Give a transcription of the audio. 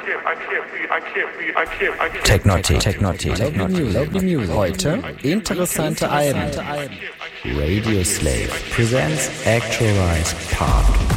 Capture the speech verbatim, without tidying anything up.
Technotic, Technotic, Technotic. Heute interessante Alben. Radio Slave presents Actualized Park.